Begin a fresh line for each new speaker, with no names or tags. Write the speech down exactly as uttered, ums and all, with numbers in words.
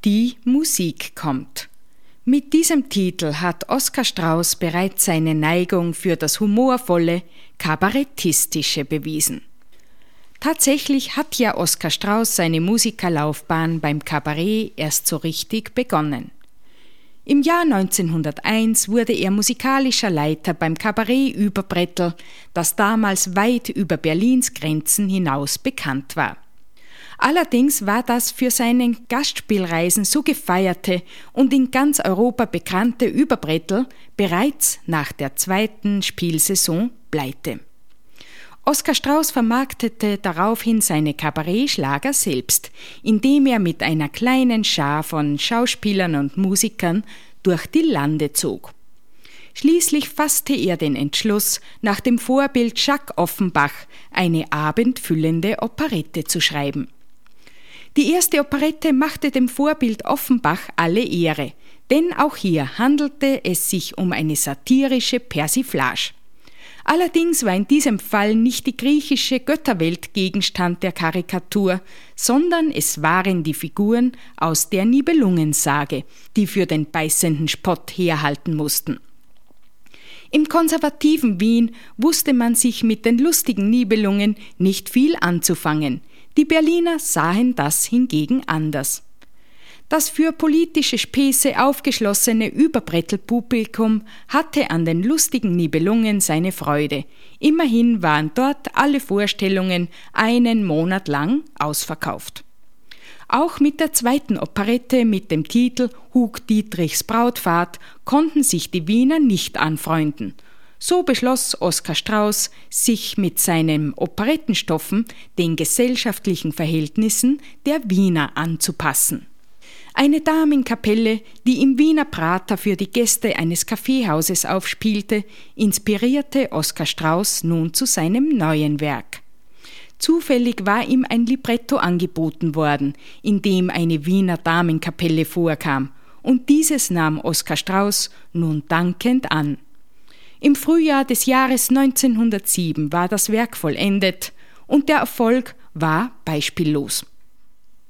Die Musik kommt. Mit diesem Titel hat Oskar Strauß bereits seine Neigung für das humorvolle, kabarettistische bewiesen. Tatsächlich hat ja Oskar Strauß seine Musikerlaufbahn beim Kabarett erst so richtig begonnen. Im Jahr neunzehnhunderteins wurde er musikalischer Leiter beim Kabarett Überbrettel, das damals weit über Berlins Grenzen hinaus bekannt war. Allerdings war das für seine Gastspielreisen so gefeierte und in ganz Europa bekannte Überbrettel bereits nach der zweiten Spielsaison pleite. Oskar Strauß vermarktete daraufhin seine Kabarettschlager selbst, indem er mit einer kleinen Schar von Schauspielern und Musikern durch die Lande zog. Schließlich fasste er den Entschluss, nach dem Vorbild Jacques Offenbach eine abendfüllende Operette zu schreiben. Die erste Operette machte dem Vorbild Offenbach alle Ehre, denn auch hier handelte es sich um eine satirische Persiflage. Allerdings war in diesem Fall nicht die griechische Götterwelt Gegenstand der Karikatur, sondern es waren die Figuren aus der Nibelungensage, die für den beißenden Spott herhalten mussten. Im konservativen Wien wusste man sich mit den lustigen Nibelungen nicht viel anzufangen. Die Berliner sahen das hingegen anders. Das für politische Späße aufgeschlossene Überbrettelpublikum hatte an den lustigen Nibelungen seine Freude. Immerhin waren dort alle Vorstellungen einen Monat lang ausverkauft. Auch mit der zweiten Operette mit dem Titel Hug Dietrichs Brautfahrt konnten sich die Wiener nicht anfreunden. So beschloss Oskar Strauß, sich mit seinen Operettenstoffen den gesellschaftlichen Verhältnissen der Wiener anzupassen. Eine Damenkapelle, die im Wiener Prater für die Gäste eines Kaffeehauses aufspielte, inspirierte Oskar Strauß nun zu seinem neuen Werk. Zufällig war ihm ein Libretto angeboten worden, in dem eine Wiener Damenkapelle vorkam, und dieses nahm Oskar Strauß nun dankend an. Im Frühjahr des Jahres neunzehnhundertsieben war das Werk vollendet und der Erfolg war beispiellos.